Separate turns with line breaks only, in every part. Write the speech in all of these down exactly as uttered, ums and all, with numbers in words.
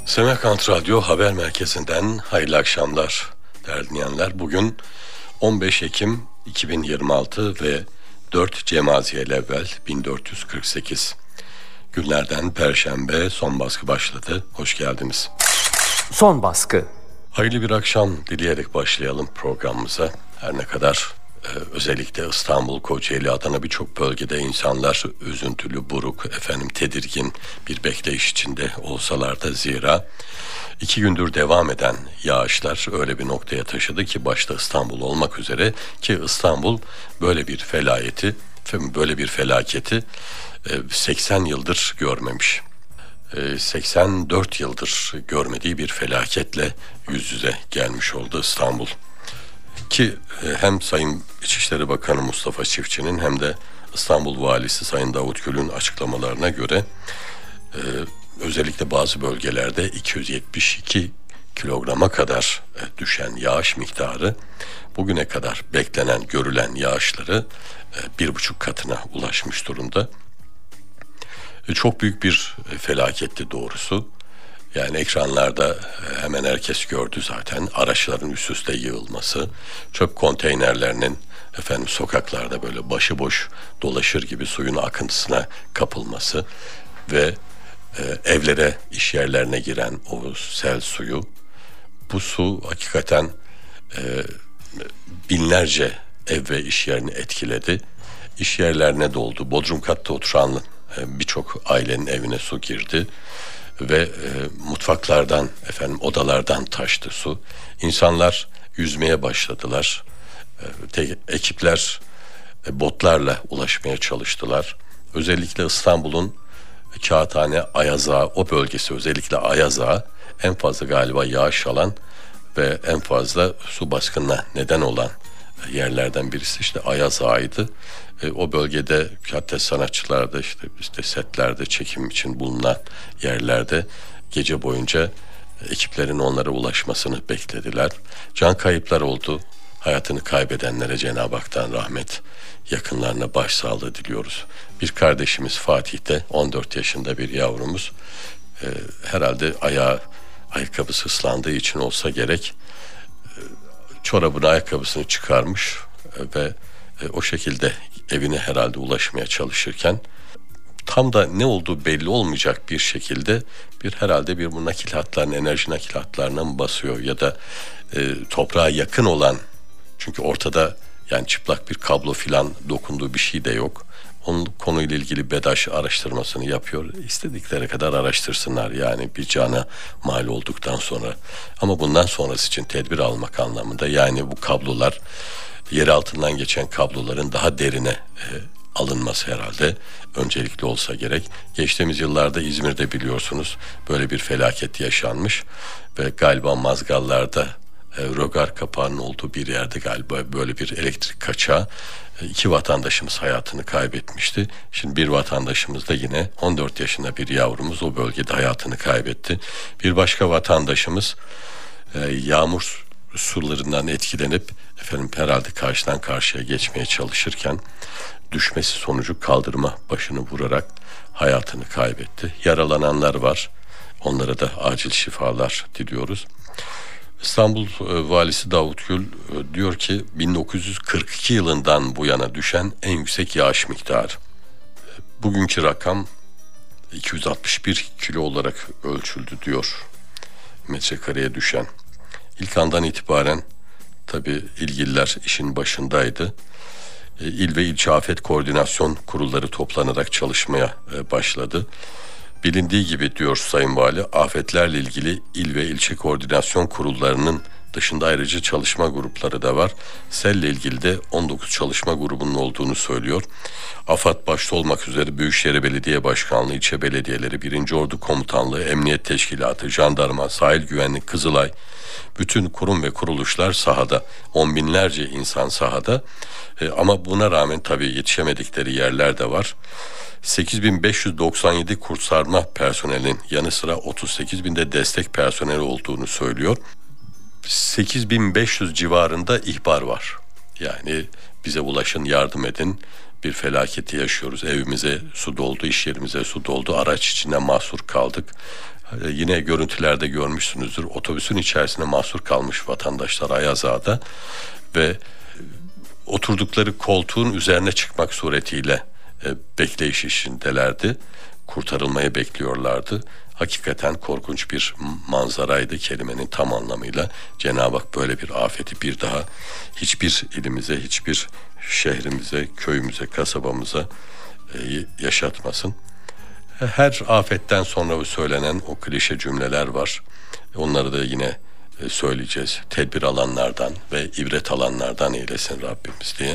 Semerkant Radyo Haber Merkezi'nden hayırlı akşamlar değerli dinleyenler. Bugün on beş Ekim iki bin yirmi altı ve dört Cemaziyel-Evvel bin dört yüz kırk sekiz. Günlerden Perşembe, son baskı başladı. Hoş geldiniz.
Son baskı.
Hayırlı bir akşam dileyerek başlayalım programımıza. Her ne kadar e, özellikle İstanbul, Kocaeli, Adana birçok bölgede insanlar üzüntülü, buruk, efendim tedirgin bir bekleyiş içinde olsalar da zira iki gündür devam eden yağışlar öyle bir noktaya taşıdı ki başta İstanbul olmak üzere, ki İstanbul böyle bir felaketi, böyle bir felaketi seksen yıldır görmemiş. seksen dört yıldır görmediği bir felaketle yüz yüze gelmiş oldu İstanbul. Ki hem Sayın İçişleri Bakanı Mustafa Çiftçi'nin hem de İstanbul Valisi Sayın Davut Gül'ün açıklamalarına göre özellikle bazı bölgelerde iki yüz yetmiş iki kilograma kadar düşen yağış miktarı bugüne kadar beklenen, görülen yağışları bir buçuk katına ulaşmış durumda. Çok büyük bir felaketti doğrusu. Yani ekranlarda hemen herkes gördü zaten, araçların üst üste yığılması, çöp konteynerlerinin efendim sokaklarda böyle başıboş dolaşır gibi suyun akıntısına kapılması ve e, evlere, iş yerlerine giren o sel suyu. Bu su hakikaten e, binlerce ev ve iş yerini etkiledi. İş yerlerine doldu. Bodrum katta oturan e, birçok ailenin evine su girdi ve e, mutfaklardan, efendim odalardan taştı su. İnsanlar yüzmeye başladılar. E, te, ekipler e, botlarla ulaşmaya çalıştılar. Özellikle İstanbul'un Kağıthane, Ayazağı, o bölgesi, özellikle Ayazağı en fazla galiba yağış alan ve en fazla su baskınına neden olan yerlerden birisi işte Ayazağı'ydı. E, o bölgede hatta sanatçılar da işte, işte setlerde çekim için bulunan yerlerde gece boyunca ekiplerin onlara ulaşmasını beklediler. Can kayıplar oldu. Hayatını kaybedenlere Cenab-ı Hak'tan rahmet, yakınlarına başsağlığı diliyoruz. Bir kardeşimiz Fatih'te, on dört yaşında bir yavrumuz, e, herhalde ayağı, ayakkabısı ıslandığı için olsa gerek, e, çorabını, ayakkabısını çıkarmış e, ve e, o şekilde evine herhalde ulaşmaya çalışırken tam da ne olduğu belli olmayacak bir şekilde bir herhalde bir bu nakil hatlarının, enerji nakil hatlarına mı basıyor ya da e, toprağa yakın olan, çünkü ortada yani çıplak bir kablo filan dokunduğu bir şey de yok. Onun konuyla ilgili BEDAŞ araştırmasını yapıyor. İstedikleri kadar araştırsınlar yani bir cana mal olduktan sonra. Ama bundan sonrası için tedbir almak anlamında, yani bu kablolar, yer altından geçen kabloların daha derine e, alınması herhalde öncelikli olsa gerek. Geçtiğimiz yıllarda İzmir'de biliyorsunuz böyle bir felaket yaşanmış ve galiba Mazgallar'da e, rögar kapağının olduğu bir yerde galiba böyle bir elektrik kaçağı, e, iki vatandaşımız hayatını kaybetmişti. Şimdi bir vatandaşımız da yine on dört yaşında bir yavrumuz o bölgede hayatını kaybetti. Bir başka vatandaşımız e, yağmur sularından etkilenip efendim herhalde karşıdan karşıya geçmeye çalışırken düşmesi sonucu kaldırıma başını vurarak hayatını kaybetti. Yaralananlar var. Onlara da acil şifalar diliyoruz. İstanbul Valisi Davut Gül diyor ki bin dokuz yüz kırk iki yılından bu yana düşen en yüksek yağış miktarı. Bugünkü rakam iki yüz altmış bir kilo olarak ölçüldü diyor metrekareye düşen. İlk andan itibaren tabii ilgililer işin başındaydı. İl ve ilçe afet koordinasyon kurulları toplanarak çalışmaya başladı. Bilindiği gibi diyor Sayın Vali, afetlerle ilgili il ve ilçe koordinasyon kurullarının dışında ayrıca çalışma grupları da var. Selle ilgili de on dokuz çalışma grubunun olduğunu söylüyor. AFAD başta olmak üzere Büyükşehir Belediye Başkanlığı, ilçe belediyeleri, birinci Ordu Komutanlığı, Emniyet Teşkilatı, Jandarma, Sahil Güvenlik, Kızılay, bütün kurum ve kuruluşlar sahada. On binlerce insan sahada. E, ama buna rağmen tabii yetişemedikleri yerler de var. sekiz bin beş yüz doksan yedi kurtarma personelin yanı sıra otuz sekiz binde destek personeli olduğunu söylüyor. sekiz bin beş yüz civarında ihbar var. Yani bize ulaşın, yardım edin. bir felaketi yaşıyoruz. Evimize su doldu, iş yerimize su doldu, araç içinde mahsur kaldık. Ee, yine görüntülerde görmüşsünüzdür. Otobüsün içerisinde mahsur kalmış vatandaşlar Ayaz Ağa'da ve oturdukları koltuğun üzerine çıkmak suretiyle e, bekleyiş işindelerdi. Kurtarılmayı bekliyorlardı. Hakikaten korkunç bir manzaraydı kelimenin tam anlamıyla. Cenab-ı Hak böyle bir afeti bir daha hiçbir ilimize, hiçbir şehrimize, köyümüze, kasabamıza e, yaşatmasın. Her afetten sonra söylenen o klişe cümleler var. Onları da yine e, söyleyeceğiz. Tedbir alanlardan ve ibret alanlardan eylesin Rabbimiz diye.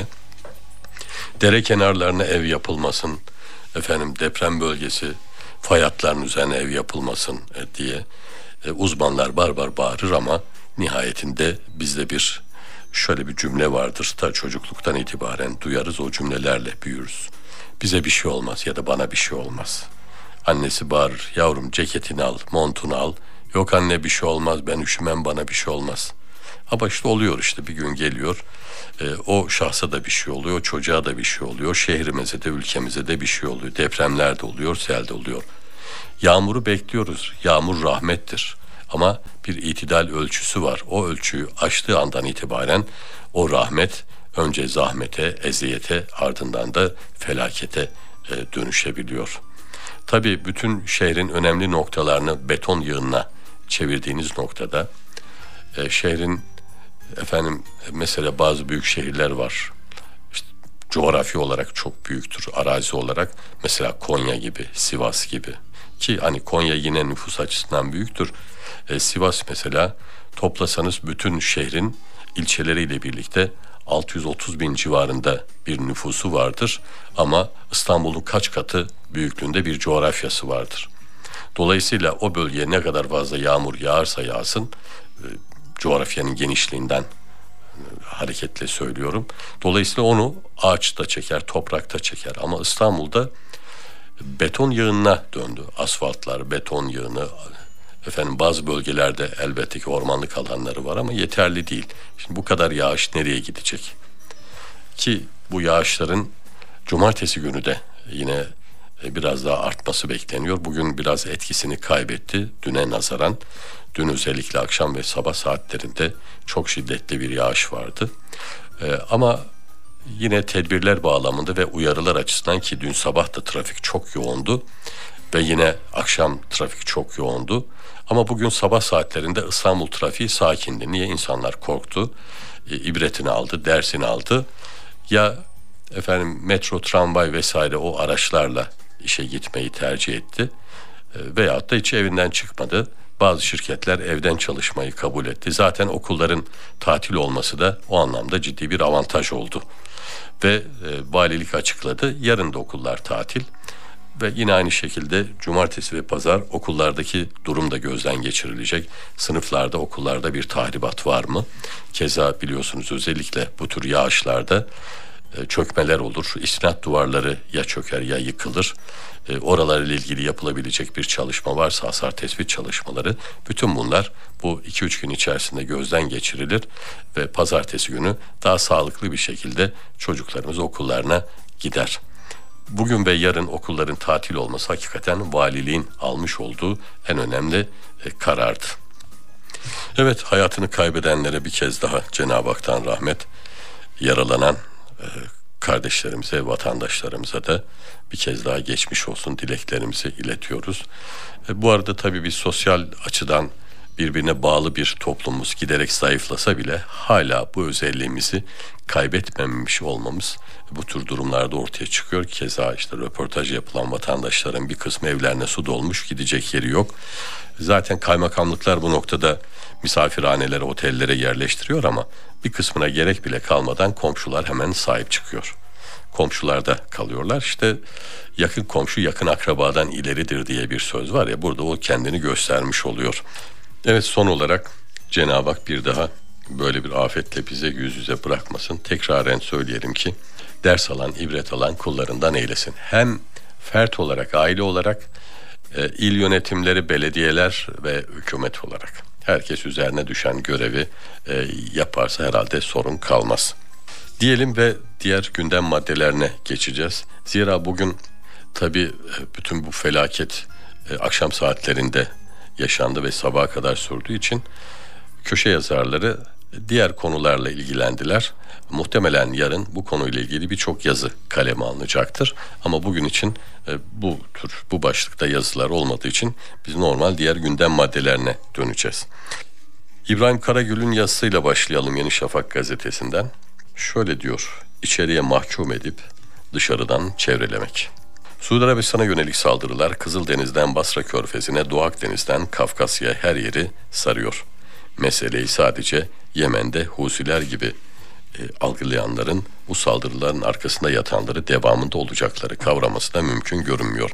Dere kenarlarına ev yapılmasın, efendim deprem bölgesi, fay hatlarının üzerine ev yapılmasın e, diye e, uzmanlar barbar bağırır ama nihayetinde bizde bir şöyle bir cümle vardır. Ta çocukluktan itibaren duyarız, o cümlelerle büyürüz. Bize bir şey olmaz ya da bana bir şey olmaz. Annesi bağırır, yavrum ceketini al, montunu al. Yok anne bir şey olmaz, ben üşümem, bana bir şey olmaz. Ama işte oluyor, işte bir gün geliyor. E, o şahsa da bir şey oluyor, çocuğa da bir şey oluyor. Şehrimize de ülkemize de bir şey oluyor. Depremler de oluyor, sel de oluyor. Yağmuru bekliyoruz. Yağmur rahmettir. Ama bir itidal ölçüsü var. O ölçüyü aştığı andan itibaren o rahmet önce zahmete, eziyete, ardından da felakete e, dönüşebiliyor. Tabii bütün şehrin önemli noktalarını beton yığınına çevirdiğiniz noktada e, şehrin efendim mesela bazı büyük şehirler var. İşte, coğrafi olarak çok büyüktür. Arazi olarak mesela Konya gibi, Sivas gibi. Ki hani Konya yine nüfus açısından büyüktür. E, Sivas mesela toplasanız bütün şehrin ilçeleriyle birlikte altı yüz otuz bin civarında bir nüfusu vardır. Ama İstanbul'un kaç katı büyüklüğünde bir coğrafyası vardır. Dolayısıyla o bölgeye ne kadar fazla yağmur yağarsa yağsın, e, coğrafyanın genişliğinden e, hareketle söylüyorum. Dolayısıyla onu ağaç da çeker, toprak da çeker. Ama İstanbul'da beton yığınına döndü. Asfaltlar, beton yığını. Efendim bazı bölgelerde elbette ki ormanlık alanları var ama yeterli değil. Şimdi bu kadar yağış nereye gidecek? Ki bu yağışların cumartesi günü de yine biraz daha artması bekleniyor. Bugün biraz etkisini kaybetti düne nazaran. Dün özellikle akşam ve sabah saatlerinde çok şiddetli bir yağış vardı. Ee, ama yine tedbirler bağlamında ve uyarılar açısından, ki dün sabah da trafik çok yoğundu ve yine akşam trafik çok yoğundu. Ama bugün sabah saatlerinde İstanbul trafiği sakindi. Niye? İnsanlar korktu, e, ibretini aldı, dersini aldı. Ya efendim metro, tramvay vesaire o araçlarla işe gitmeyi tercih etti. E, veyahut da hiç evinden çıkmadı. Bazı şirketler evden çalışmayı kabul etti. Zaten okulların tatil olması da o anlamda ciddi bir avantaj oldu. Ve e, valilik açıkladı. Yarın da okullar tatil. Ve yine aynı şekilde cumartesi ve pazar okullardaki durum da gözden geçirilecek. Sınıflarda, okullarda bir tahribat var mı? Keza biliyorsunuz özellikle bu tür yağışlarda e, çökmeler olur. İstinat duvarları ya çöker ya yıkılır. E, oralarla ilgili yapılabilecek bir çalışma varsa hasar tespit çalışmaları, bütün bunlar bu iki üç gün içerisinde gözden geçirilir ve pazartesi günü daha sağlıklı bir şekilde çocuklarımız okullarına gider. Bugün ve yarın okulların tatil olması hakikaten valiliğin almış olduğu en önemli e, karardı. Evet, hayatını kaybedenlere bir kez daha Cenab-ı Hak'tan rahmet, yaralanan e, kardeşlerimize, vatandaşlarımıza da bir kez daha geçmiş olsun dileklerimizi iletiyoruz. E, bu arada tabii bir sosyal açıdan birbirine bağlı bir toplumumuz giderek zayıflasa bile hala bu özelliğimizi kaybetmemiş olmamız bu tür durumlarda ortaya çıkıyor. Keza işte röportaj yapılan vatandaşların bir kısmı evlerine su dolmuş, gidecek yeri yok. Zaten kaymakamlıklar bu noktada misafirhanelere, otellere yerleştiriyor ama bir kısmına gerek bile kalmadan komşular hemen sahip çıkıyor. Komşularda kalıyorlar. İşte yakın komşu yakın akrabadan ileridir diye bir söz var ya, burada o kendini göstermiş oluyor. Evet, son olarak Cenab-ı Hak bir daha böyle bir afetle bize yüz yüze bırakmasın. Tekraren söyleyelim ki ders alan, ibret alan kullarından eylesin. Hem fert olarak, aile olarak, e, il yönetimleri, belediyeler ve hükümet olarak herkes üzerine düşen görevi e, yaparsa herhalde sorun kalmaz. Diyelim ve diğer gündem maddelerine geçeceğiz. Zira bugün tabii bütün bu felaket e, akşam saatlerinde yaşandı ve sabaha kadar sürdüğü için köşe yazarları diğer konularla ilgilendiler. Muhtemelen yarın bu konuyla ilgili birçok yazı kaleme alınacaktır. Ama bugün için e, bu tür bu başlıkta yazılar olmadığı için biz normal diğer gündem maddelerine döneceğiz. İbrahim Karagül'ün yazısıyla başlayalım Yeni Şafak gazetesinden. Şöyle diyor: içeriye mahkum edip dışarıdan çevrelemek. Suudi Arabistan'a yönelik saldırılar Kızıldeniz'den Basra Körfezi'ne, Doğu Akdeniz'den Kafkasya'ya her yeri sarıyor. Meseleyi sadece Yemen'de Husiler gibi e, algılayanların bu saldırıların arkasında yatanları devamında olacakları kavraması da mümkün görünmüyor.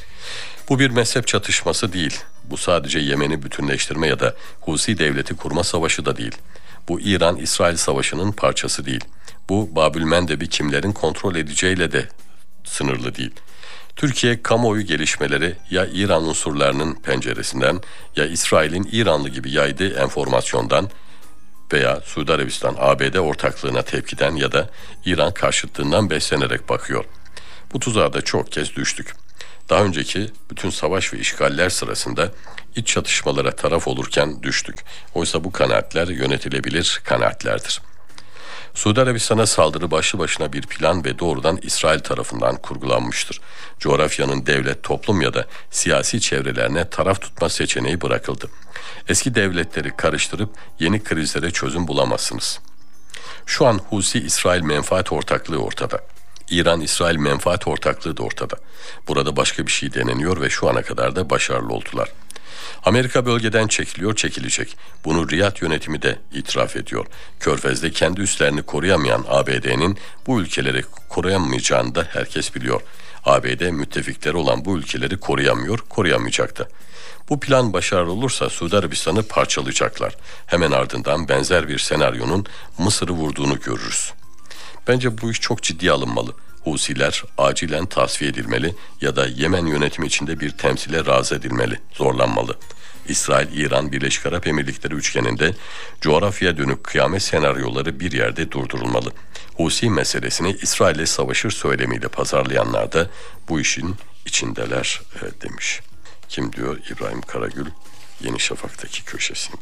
Bu bir mezhep çatışması değil. Bu sadece Yemen'i bütünleştirme ya da Husi devleti kurma savaşı da değil. Bu İran-İsrail savaşının parçası değil. Bu Babülmendeb'i kimlerin kontrol edeceğiyle de sınırlı değil. Türkiye kamuoyu gelişmeleri ya İran unsurlarının penceresinden ya İsrail'in İranlı gibi yaydığı enformasyondan veya Suudi Arabistan A B D ortaklığına tepkiden ya da İran karşıtlığından beslenerek bakıyor. Bu tuzağa da çok kez düştük. Daha önceki bütün savaş ve işgaller sırasında iç çatışmalara taraf olurken düştük. Oysa bu kanaatler yönetilebilir kanaatlerdir. Suudi Arabistan'a saldırı başlı başına bir plan ve doğrudan İsrail tarafından kurgulanmıştır. Coğrafyanın devlet, toplum ya da siyasi çevrelerine taraf tutma seçeneği bırakıldı. Eski devletleri karıştırıp yeni krizlere çözüm bulamazsınız. Şu an Husi-İsrail menfaat ortaklığı ortada. İran-İsrail menfaat ortaklığı da ortada. Burada başka bir şey deneniyor ve şu ana kadar da başarılı oldular. Amerika bölgeden çekiliyor, çekilecek. Bunu Riyad yönetimi de itiraf ediyor. Körfez'de kendi üslerini koruyamayan A B D'nin bu ülkeleri koruyamayacağını da herkes biliyor. A B D müttefikleri olan bu ülkeleri koruyamıyor, koruyamayacak da. Bu plan başarılı olursa Suudi Arabistan'ı parçalayacaklar. Hemen ardından benzer bir senaryonun Mısır'ı vurduğunu görürüz. Bence bu iş çok ciddiye alınmalı. Husiler acilen tasfiye edilmeli ya da Yemen yönetimi içinde bir temsile razı edilmeli, zorlanmalı. İsrail, İran, Birleşik Arap Emirlikleri üçgeninde coğrafyaya dönük kıyamet senaryoları bir yerde durdurulmalı. Husi meselesini İsrail'le savaşır söylemiyle pazarlayanlar da bu işin içindeler e, demiş. Kim diyor? İbrahim Karagül Yeni Şafak'taki köşesinde.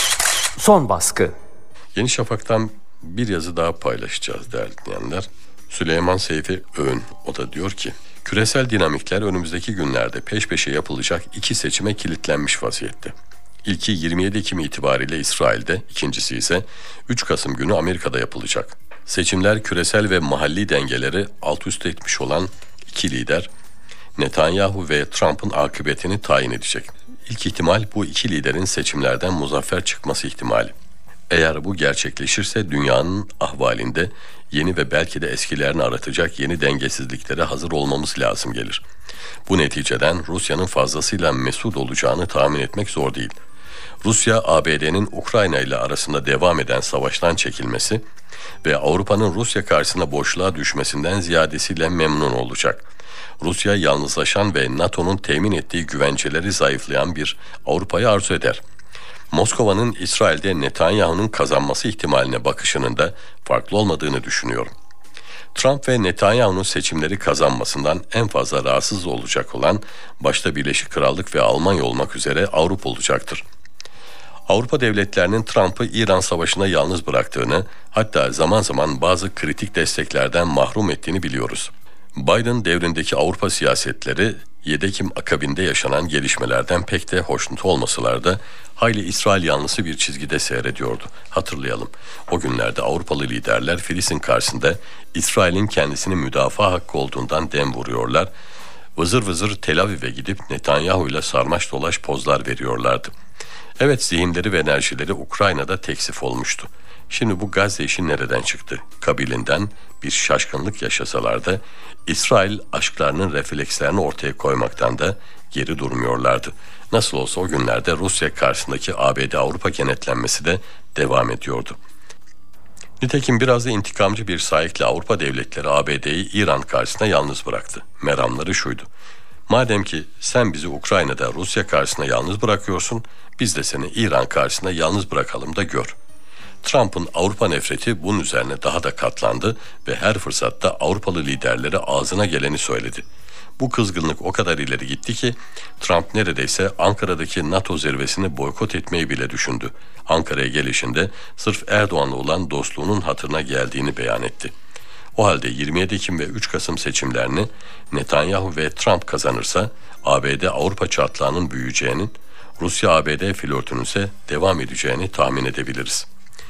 Son baskı.
Yeni Şafak'tan bir yazı daha paylaşacağız değerli dinleyenler. Süleyman Seyfi Öğün, o da diyor ki: küresel dinamikler önümüzdeki günlerde peş peşe yapılacak iki seçime kilitlenmiş vaziyette. İlki yirmi yedi Ekim itibariyle İsrail'de, ikincisi ise üç Kasım günü Amerika'da yapılacak. Seçimler küresel ve mahalli dengeleri alt üst etmiş olan iki lider Netanyahu ve Trump'ın akıbetini tayin edecek. İlk ihtimal bu iki liderin seçimlerden muzaffer çıkması ihtimali. Eğer bu gerçekleşirse dünyanın ahvalinde yeni ve belki de eskilerini aratacak yeni dengesizliklere hazır olmamız lazım gelir. Bu neticeden Rusya'nın fazlasıyla mesut olacağını tahmin etmek zor değil. Rusya, A B D'nin Ukrayna ile arasında devam eden savaştan çekilmesi ve Avrupa'nın Rusya karşısında boşluğa düşmesinden ziyadesiyle memnun olacak. Rusya yalnızlaşan ve NATO'nun temin ettiği güvenceleri zayıflayan bir Avrupa'yı arzu eder. Moskova'nın İsrail'de Netanyahu'nun kazanması ihtimaline bakışının da farklı olmadığını düşünüyorum. Trump ve Netanyahu'nun seçimleri kazanmasından en fazla rahatsız olacak olan başta Birleşik Krallık ve Almanya olmak üzere Avrupa olacaktır. Avrupa devletlerinin Trump'ı İran Savaşı'na yalnız bıraktığını, hatta zaman zaman bazı kritik desteklerden mahrum ettiğini biliyoruz. Biden devrindeki Avrupa siyasetleri yedi Ekim akabinde yaşanan gelişmelerden pek de hoşnut olmasalar da hayli İsrail yanlısı bir çizgide seyrediyordu. Hatırlayalım. O günlerde Avrupalı liderler Filistin karşısında İsrail'in kendisini müdafaa hakkı olduğundan dem vuruyorlar. Vızır vızır Tel Aviv'e gidip Netanyahu ile sarmaş dolaş pozlar veriyorlardı. Evet, zihinleri ve enerjileri Ukrayna'da teksif olmuştu. Şimdi bu Gazze işi nereden çıktı? Kabilinden bir şaşkınlık yaşasalar da İsrail aşklarının reflekslerini ortaya koymaktan da geri durmuyorlardı. Nasıl olsa o günlerde Rusya karşısındaki A B D-Avrupa kenetlenmesi de devam ediyordu. Nitekim biraz da intikamcı bir sahikle Avrupa devletleri A B D'yi İran karşısında yalnız bıraktı. Meramları şuydu: madem ki sen bizi Ukrayna'da Rusya karşısında yalnız bırakıyorsun, biz de seni İran karşısında yalnız bırakalım da gör. Trump'ın Avrupa nefreti bunun üzerine daha da katlandı ve her fırsatta Avrupalı liderlere ağzına geleni söyledi. Bu kızgınlık o kadar ileri gitti ki Trump neredeyse Ankara'daki NATO zirvesini boykot etmeyi bile düşündü. Ankara'ya gelişinde sırf Erdoğan'la olan dostluğunun hatırına geldiğini beyan etti. O halde yirmi yedi Ekim ve üç Kasım seçimlerini Netanyahu ve Trump kazanırsa A B D Avrupa çatlağının büyüyeceğinin, Rusya-A B D flörtünün ise devam edeceğini tahmin edebiliriz.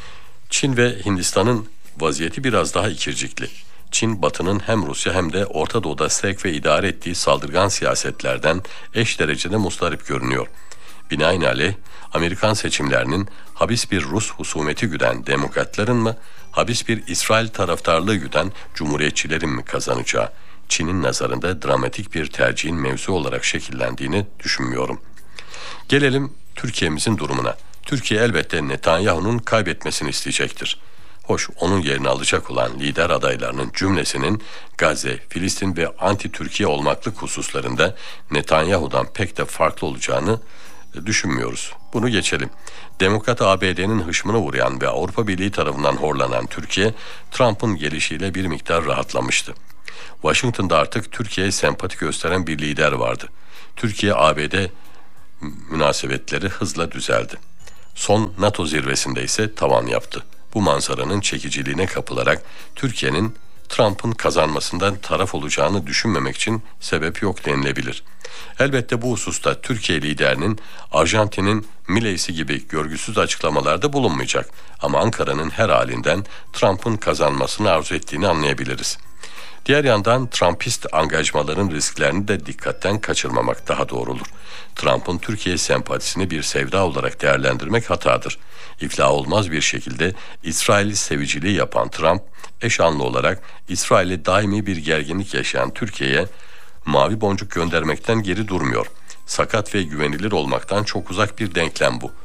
Çin ve Hindistan'ın vaziyeti biraz daha ikircikli. Çin, Batı'nın hem Rusya hem de Orta Doğu'da sevk ve idare ettiği saldırgan siyasetlerden eş derecede mustarip görünüyor. Binaenaleyh Amerikan seçimlerinin habis bir Rus husumeti güden demokratların mı, habis bir İsrail taraftarlığı güden cumhuriyetçilerin mi kazanacağı, Çin'in nazarında dramatik bir tercihin mevzu olarak şekillendiğini düşünmüyorum. Gelelim Türkiye'mizin durumuna. Türkiye elbette Netanyahu'nun kaybetmesini isteyecektir. Hoş, onun yerini alacak olan lider adaylarının cümlesinin Gazze, Filistin ve anti-Türkiye olmaklık hususlarında Netanyahu'dan pek de farklı olacağını düşünmüyoruz. Bunu geçelim. Demokrat A B D'nin hışmına uğrayan ve Avrupa Birliği tarafından horlanan Türkiye, Trump'ın gelişiyle bir miktar rahatlamıştı. Washington'da artık Türkiye'ye sempati gösteren bir lider vardı. Türkiye-A B D münasebetleri hızla düzeldi. Son NATO zirvesinde ise tavan yaptı. Bu manzaranın çekiciliğine kapılarak Türkiye'nin Trump'ın kazanmasından taraf olacağını düşünmemek için sebep yok denilebilir. Elbette bu hususta Türkiye liderinin Arjantin'in Milei'si gibi görgüsüz açıklamalarda bulunmayacak. Ama Ankara'nın her halinden Trump'ın kazanmasını arzu ettiğini anlayabiliriz. Diğer yandan Trumpist angajmaların risklerini de dikkatten kaçırmamak daha doğru olur. Trump'ın Türkiye sempatisini bir sevda olarak değerlendirmek hatadır. İflah olmaz bir şekilde İsrail'i seviciliği yapan Trump, eş anlı olarak İsrail'e daimi bir gerginlik yaşayan Türkiye'ye mavi boncuk göndermekten geri durmuyor. Sakat ve güvenilir olmaktan çok uzak bir denklem bu.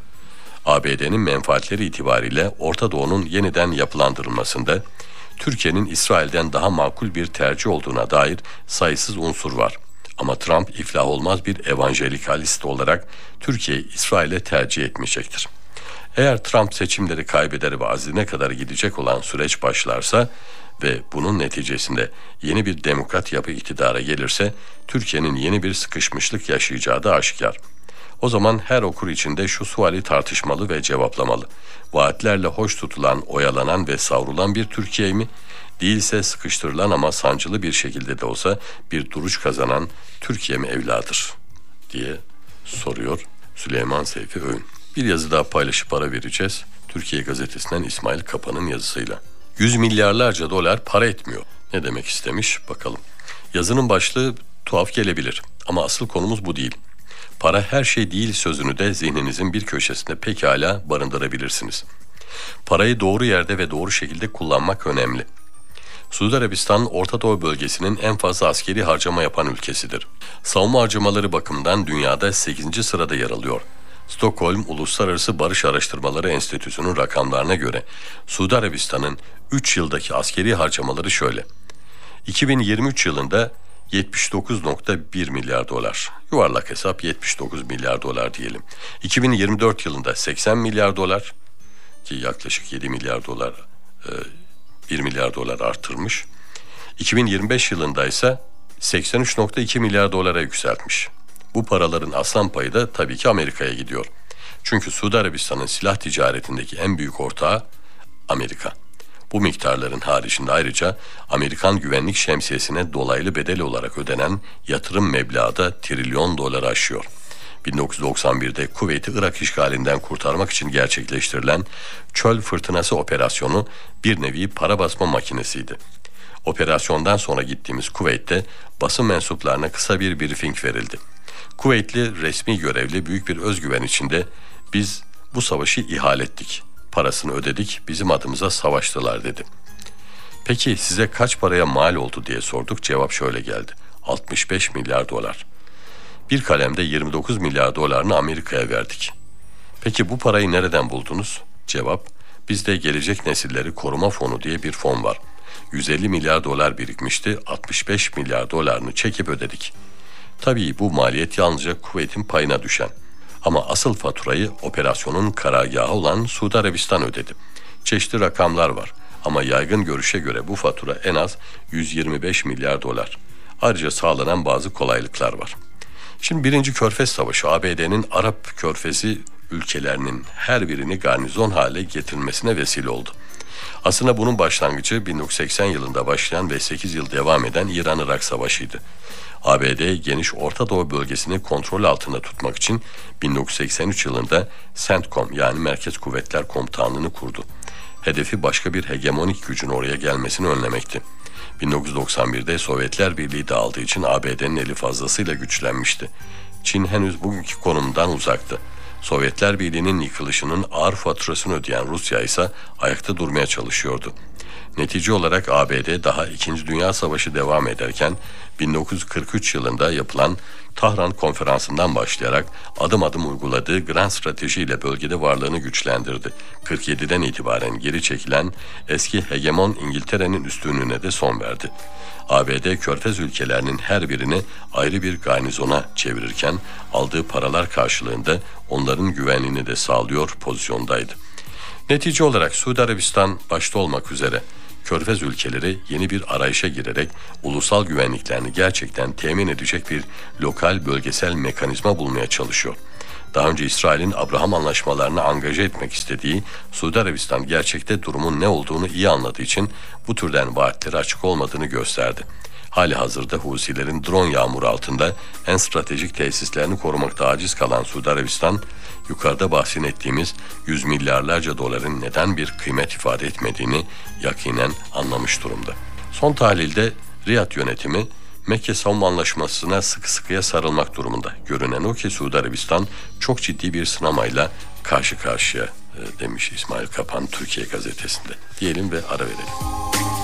A B D'nin menfaatleri itibariyle Orta Doğu'nun yeniden yapılandırılmasında Türkiye'nin İsrail'den daha makul bir tercih olduğuna dair sayısız unsur var. Ama Trump iflah olmaz bir evanjelikalist olarak Türkiye'yi İsrail'e tercih etmeyecektir. Eğer Trump seçimleri kaybeder ve azline kadar gidecek olan süreç başlarsa ve bunun neticesinde yeni bir demokrat yapı iktidara gelirse Türkiye'nin yeni bir sıkışmışlık yaşayacağı da aşikar. O zaman her okur içinde şu suali tartışmalı ve cevaplamalı. Vaatlerle hoş tutulan, oyalanan ve savrulan bir Türkiye mi? Değilse sıkıştırılan ama sancılı bir şekilde de olsa bir duruş kazanan Türkiye mi evladır? Diye soruyor Süleyman Seyfi Öğün. Bir yazı daha paylaşıp ara vereceğiz. Türkiye Gazetesi'nden İsmail Kapa'nın yazısıyla. Yüz milyarlarca dolar para etmiyor. Ne demek istemiş bakalım. Yazının başlığı tuhaf gelebilir ama asıl konumuz bu değil. Para her şey değil sözünü de zihninizin bir köşesinde pekala barındırabilirsiniz. Parayı doğru yerde ve doğru şekilde kullanmak önemli. Suudi Arabistan, Orta Doğu bölgesinin en fazla askeri harcama yapan ülkesidir. Savunma harcamaları bakımından dünyada sekizinci sırada yer alıyor. Stockholm Uluslararası Barış Araştırmaları Enstitüsü'nün rakamlarına göre Suudi Arabistan'ın üç yıldaki askeri harcamaları şöyle. iki bin yirmi üç yılında yetmiş dokuz virgül bir milyar dolar. Yuvarlak hesap yetmiş dokuz milyar dolar diyelim. iki bin yirmi dört yılında seksen milyar dolar ki yaklaşık yedi milyar dolar, bir milyar dolar artırmış. iki bin yirmi beş yılında ise seksen üç virgül iki milyar dolara yükseltmiş. Bu paraların aslan payı da tabii ki Amerika'ya gidiyor. Çünkü Suudi Arabistan'ın silah ticaretindeki en büyük ortağı Amerika. Bu miktarların haricinde ayrıca Amerikan güvenlik şemsiyesine dolaylı bedel olarak ödenen yatırım meblağı da trilyon doları aşıyor. bin dokuz yüz doksan birde Kuveyt'i Irak işgalinden kurtarmak için gerçekleştirilen Çöl Fırtınası operasyonu bir nevi para basma makinesiydi. Operasyondan sonra gittiğimiz Kuveyt'te basın mensuplarına kısa bir briefing verildi. Kuveytli resmi görevli büyük bir özgüven içinde biz bu savaşı ihale ettik, parasını ödedik, bizim adımıza savaştılar dedi. Peki size kaç paraya mal oldu diye sorduk, cevap şöyle geldi. altmış beş milyar dolar. Bir kalemde yirmi dokuz milyar dolarını Amerika'ya verdik. Peki bu parayı nereden buldunuz? Cevap, bizde Gelecek Nesilleri Koruma Fonu diye bir fon var. yüz elli milyar dolar birikmişti, altmış beş milyar dolarını çekip ödedik. Tabii bu maliyet yalnızca Kuveyt'in payına düşen. Ama asıl faturayı operasyonun karargahı olan Suudi Arabistan ödedi. Çeşitli rakamlar var ama yaygın görüşe göre bu fatura en az yüz yirmi beş milyar dolar. Ayrıca sağlanan bazı kolaylıklar var. Şimdi birinci Körfez Savaşı A B D'nin Arap Körfezi ülkelerinin her birini garnizon hale getirmesine vesile oldu. Aslında bunun başlangıcı bin dokuz yüz seksen yılında başlayan ve sekiz yıl devam eden İran-Irak Savaşı'ydı. A B D geniş Orta Doğu bölgesini kontrol altında tutmak için bin dokuz yüz seksen üç yılında CENTCOM yani Merkez Kuvvetler Komutanlığı'nı kurdu. Hedefi başka bir hegemonik gücün oraya gelmesini önlemekti. bin dokuz yüz doksan birde Sovyetler Birliği dağıldığı için A B D'nin eli fazlasıyla güçlenmişti. Çin henüz bugünkü konumundan uzaktı. Sovyetler Birliği'nin yıkılışının ağır faturasını ödeyen Rusya ise ayakta durmaya çalışıyordu. Netice olarak A B D daha İkinci Dünya Savaşı devam ederken bin dokuz yüz kırk üç yılında yapılan Tahran Konferansı'ndan başlayarak adım adım uyguladığı Grand Strateji ile bölgede varlığını güçlendirdi. kırk yediden itibaren geri çekilen eski hegemon İngiltere'nin üstünlüğüne de son verdi. A B D Körfez ülkelerinin her birini ayrı bir garnizona çevirirken aldığı paralar karşılığında onların güvenliğini de sağlıyor pozisyondaydı. Netice olarak Suudi Arabistan başta olmak üzere Körfez ülkeleri yeni bir arayışa girerek ulusal güvenliklerini gerçekten temin edecek bir lokal bölgesel mekanizma bulmaya çalışıyor. Daha önce İsrail'in Abraham anlaşmalarını angaje etmek istediği Suudi Arabistan gerçekte durumun ne olduğunu iyi anladığı için bu türden vaatleri açık olmadığını gösterdi. Hali hazırda Husilerin drone yağmuru altında en stratejik tesislerini korumakta aciz kalan Suudi Arabistan, yukarıda bahsettiğimiz yüz milyarlarca doların neden bir kıymet ifade etmediğini yakinen anlamış durumda. Son tahlilde Riyad yönetimi Mekke Savunma Anlaşması'na sıkı sıkıya sarılmak durumunda. Görünen o ki Suudi Arabistan çok ciddi bir sınamayla karşı karşıya demiş İsmail Kapan Türkiye Gazetesi'nde. Diyelim ve ara verelim.